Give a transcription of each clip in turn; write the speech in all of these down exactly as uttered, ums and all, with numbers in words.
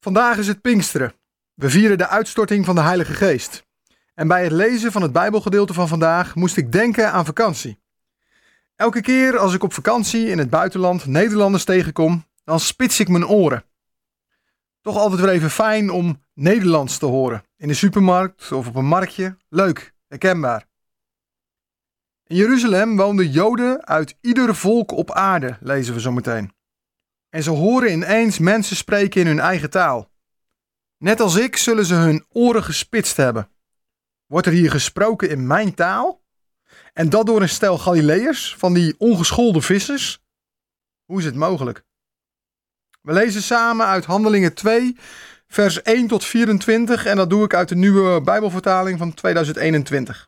Vandaag is het Pinksteren. We vieren de uitstorting van de Heilige Geest. En bij het lezen van het Bijbelgedeelte van vandaag moest ik denken aan vakantie. Elke keer als ik op vakantie in het buitenland Nederlanders tegenkom, dan spits ik mijn oren. Toch altijd weer even fijn om Nederlands te horen. In de supermarkt of op een marktje. Leuk, herkenbaar. In Jeruzalem woonden Joden uit ieder volk op aarde, lezen we zo meteen. En ze horen ineens mensen spreken in hun eigen taal. Net als ik zullen ze hun oren gespitst hebben. Wordt er hier gesproken in mijn taal? En dat door een stel Galileërs, van die ongeschoolde vissers? Hoe is het mogelijk? We lezen samen uit Handelingen twee, vers één tot vierentwintig en dat doe ik uit de nieuwe Bijbelvertaling van tweeduizend eenentwintig.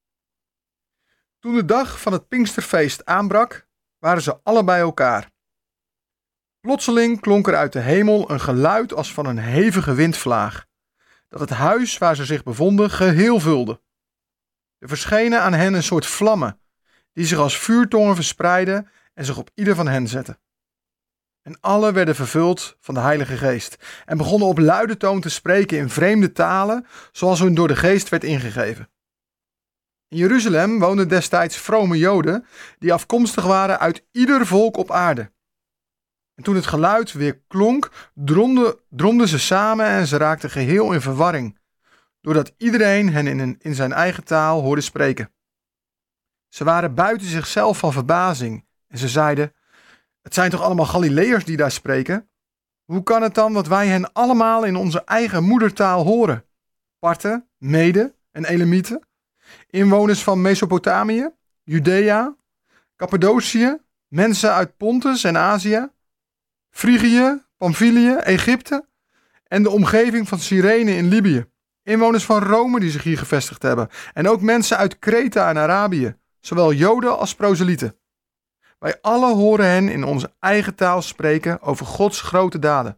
Toen de dag van het Pinksterfeest aanbrak, waren ze alle bij elkaar. Plotseling klonk er uit de hemel een geluid als van een hevige windvlaag, dat het huis waar ze zich bevonden geheel vulde. Er verschenen aan hen een soort vlammen, die zich als vuurtongen verspreidden en zich op ieder van hen zetten. En alle werden vervuld van de Heilige Geest en begonnen op luide toon te spreken in vreemde talen, zoals hun door de Geest werd ingegeven. In Jeruzalem woonden destijds vrome Joden, die afkomstig waren uit ieder volk op aarde. En toen het geluid weer klonk, dromden, dromden ze samen en ze raakten geheel in verwarring, doordat iedereen hen in, een, in zijn eigen taal hoorde spreken. Ze waren buiten zichzelf van verbazing en ze zeiden: het zijn toch allemaal Galileërs die daar spreken? Hoe kan het dan dat wij hen allemaal in onze eigen moedertaal horen? Parthen, Meden en Elamieten, inwoners van Mesopotamië, Judea, Cappadocië, mensen uit Pontus en Azië, Frigië, Pamphylië, Egypte en de omgeving van Cyrene in Libië. Inwoners van Rome die zich hier gevestigd hebben. En ook mensen uit Kreta en Arabië, zowel Joden als proselieten. Wij alle horen hen in onze eigen taal spreken over Gods grote daden.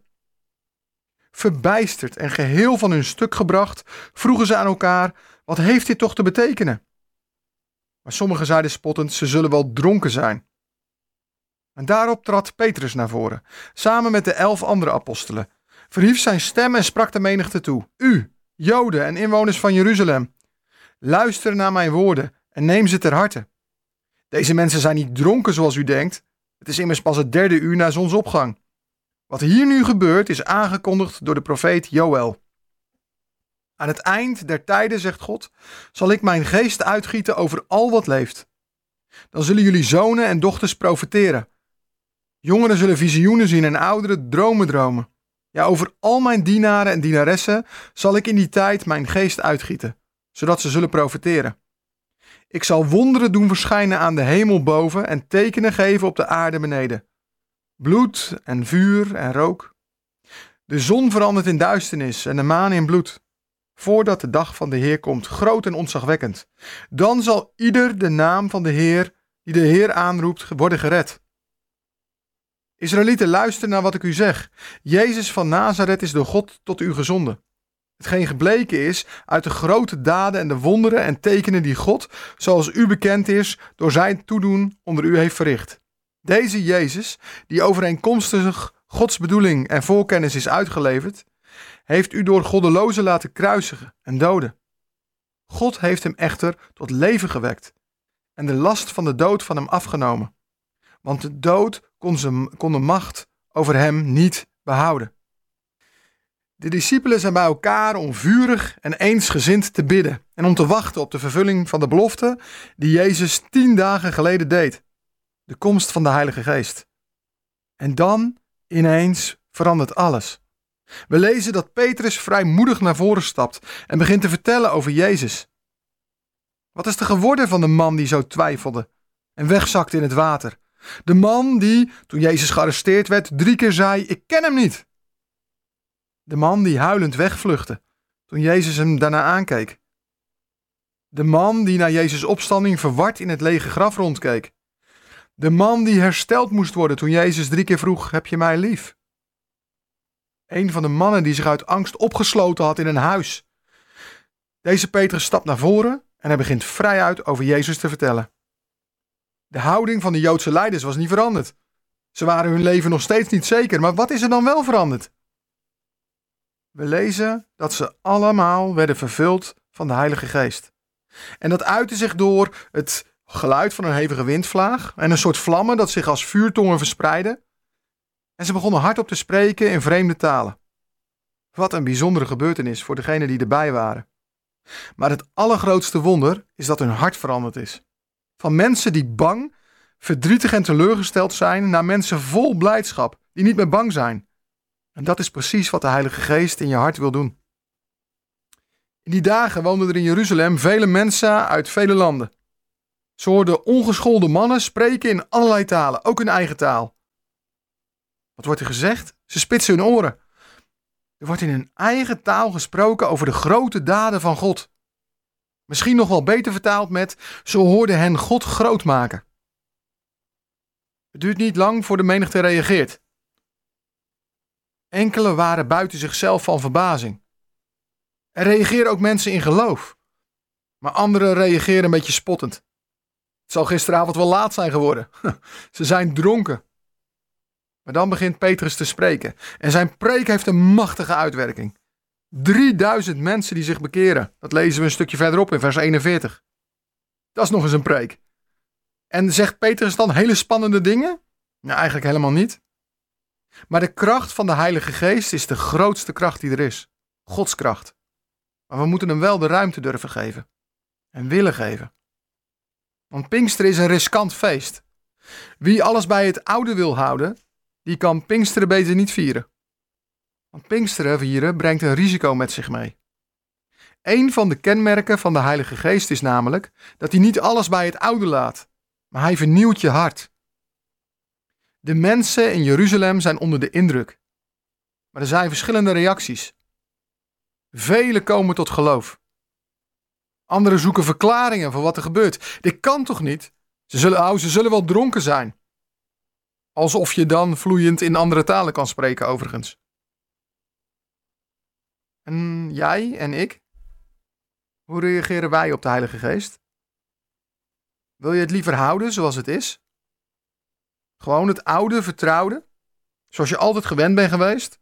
Verbijsterd en geheel van hun stuk gebracht, vroegen ze aan elkaar: wat heeft dit toch te betekenen? Maar sommigen zeiden spottend: ze zullen wel dronken zijn. En daarop trad Petrus naar voren, samen met de elf andere apostelen, verhief zijn stem en sprak de menigte toe: U, Joden en inwoners van Jeruzalem, luister naar mijn woorden en neem ze ter harte. Deze mensen zijn niet dronken zoals u denkt. Het is immers pas het derde uur na zonsopgang. Wat hier nu gebeurt is aangekondigd door de profeet Joël. Aan het eind der tijden, zegt God, zal ik mijn geest uitgieten over al wat leeft. Dan zullen jullie zonen en dochters profeteren. Jongeren zullen visioenen zien en ouderen dromen dromen. Ja, over al mijn dienaren en dienaressen zal ik in die tijd mijn geest uitgieten, zodat ze zullen profeteren. Ik zal wonderen doen verschijnen aan de hemel boven en tekenen geven op de aarde beneden. Bloed en vuur en rook. De zon verandert in duisternis en de maan in bloed, voordat de dag van de Heer komt, groot en ontzagwekkend. Dan zal ieder de naam van de Heer, die de Heer aanroept, worden gered. Israëlieten, luister naar wat ik u zeg. Jezus van Nazareth is door God tot u gezonden. Hetgeen gebleken is uit de grote daden en de wonderen en tekenen die God, zoals u bekend is, door zijn toedoen onder u heeft verricht. Deze Jezus, die overeenkomstig Gods bedoeling en voorkennis is uitgeleverd, heeft u door goddelozen laten kruisigen en doden. God heeft hem echter tot leven gewekt en de last van de dood van hem afgenomen. Want de dood kon, ze, kon de macht over hem niet behouden. De discipelen zijn bij elkaar om vurig en eensgezind te bidden en om te wachten op de vervulling van de belofte die Jezus tien dagen geleden deed. De komst van de Heilige Geest. En dan, ineens, verandert alles. We lezen dat Petrus vrijmoedig naar voren stapt en begint te vertellen over Jezus. Wat is er geworden van de man die zo twijfelde en wegzakte in het water? De man die, toen Jezus gearresteerd werd, drie keer zei: ik ken hem niet. De man die huilend wegvluchtte, toen Jezus hem daarna aankeek. De man die na Jezus' opstanding verward in het lege graf rondkeek. De man die hersteld moest worden toen Jezus drie keer vroeg: heb je mij lief? Een van de mannen die zich uit angst opgesloten had in een huis. Deze Petrus stapt naar voren en hij begint vrijuit over Jezus te vertellen. De houding van de Joodse leiders was niet veranderd. Ze waren hun leven nog steeds niet zeker, maar wat is er dan wel veranderd? We lezen dat ze allemaal werden vervuld van de Heilige Geest. En dat uitte zich door het geluid van een hevige windvlaag en een soort vlammen dat zich als vuurtongen verspreidden. En ze begonnen hardop te spreken in vreemde talen. Wat een bijzondere gebeurtenis voor degenen die erbij waren. Maar het allergrootste wonder is dat hun hart veranderd is. Van mensen die bang, verdrietig en teleurgesteld zijn, naar mensen vol blijdschap, die niet meer bang zijn. En dat is precies wat de Heilige Geest in je hart wil doen. In die dagen woonden er in Jeruzalem vele mensen uit vele landen. Ze hoorden ongeschoolde mannen spreken in allerlei talen, ook hun eigen taal. Wat wordt er gezegd? Ze spitsen hun oren. Er wordt in hun eigen taal gesproken over de grote daden van God. Misschien nog wel beter vertaald met: ze hoorden hen God groot maken. Het duurt niet lang voor de menigte reageert. Enkele waren buiten zichzelf van verbazing. Er reageren ook mensen in geloof. Maar anderen reageren een beetje spottend. Het zal gisteravond wel laat zijn geworden. Ze zijn dronken. Maar dan begint Petrus te spreken. En zijn preek heeft een machtige uitwerking. drieduizend mensen die zich bekeren. Dat lezen we een stukje verderop in vers eenenveertig. Dat is nog eens een preek. En zegt Petrus dan hele spannende dingen? Nou, eigenlijk helemaal niet. Maar de kracht van de Heilige Geest is de grootste kracht die er is. Gods kracht. Maar we moeten hem wel de ruimte durven geven. En willen geven. Want Pinksteren is een riskant feest. Wie alles bij het oude wil houden, die kan Pinksteren beter niet vieren. Want Pinksteren vieren brengt een risico met zich mee. Een van de kenmerken van de Heilige Geest is namelijk dat hij niet alles bij het oude laat, maar hij vernieuwt je hart. De mensen in Jeruzalem zijn onder de indruk. Maar er zijn verschillende reacties. Velen komen tot geloof. Anderen zoeken verklaringen voor wat er gebeurt. Dit kan toch niet? Ze zullen, oh, ze zullen wel dronken zijn. Alsof je dan vloeiend in andere talen kan spreken, overigens. En jij en ik? Hoe reageren wij op de Heilige Geest? Wil je het liever houden zoals het is? Gewoon het oude, vertrouwde, zoals je altijd gewend bent geweest?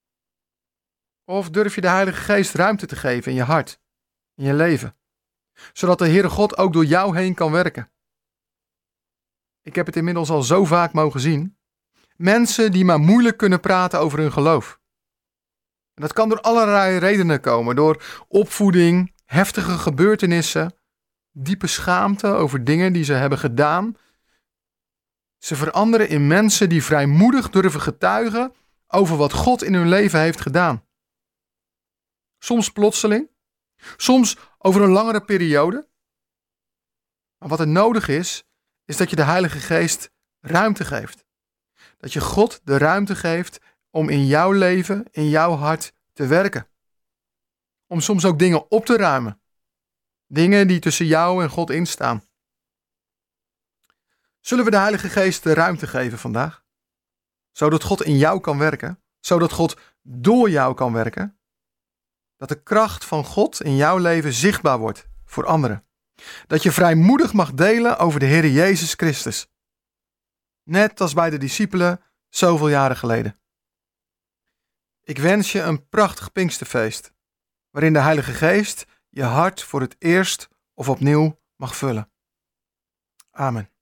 Of durf je de Heilige Geest ruimte te geven in je hart, in je leven, zodat de Heere God ook door jou heen kan werken? Ik heb het inmiddels al zo vaak mogen zien. Mensen die maar moeilijk kunnen praten over hun geloof. En dat kan door allerlei redenen komen, door opvoeding, heftige gebeurtenissen, diepe schaamte over dingen die ze hebben gedaan. Ze veranderen in mensen die vrijmoedig durven getuigen over wat God in hun leven heeft gedaan. Soms plotseling, soms over een langere periode. Maar wat er nodig is, is dat je de Heilige Geest ruimte geeft. Dat je God de ruimte geeft om in jouw leven, in jouw hart te werken. Om soms ook dingen op te ruimen. Dingen die tussen jou en God instaan. Zullen we de Heilige Geest de ruimte geven vandaag? Zodat God in jou kan werken. Zodat God door jou kan werken. Dat de kracht van God in jouw leven zichtbaar wordt voor anderen. Dat je vrijmoedig mag delen over de Heer Jezus Christus. Net als bij de discipelen zoveel jaren geleden. Ik wens je een prachtig Pinksterfeest, waarin de Heilige Geest je hart voor het eerst of opnieuw mag vullen. Amen.